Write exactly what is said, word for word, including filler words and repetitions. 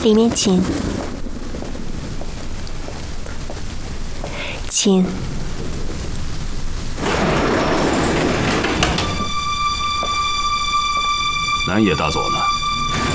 里面请，请。 南野大佐呢？